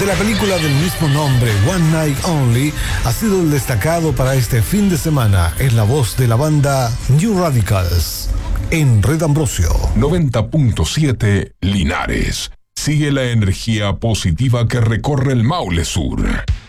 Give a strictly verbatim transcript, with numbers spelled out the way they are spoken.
la película del mismo nombre, One Night Only, ha sido el destacado para este fin de semana en la voz de la banda New Radicals, en Red Ambrosio. noventa punto siete Linares. Sigue la energía positiva que recorre el Maule Sur.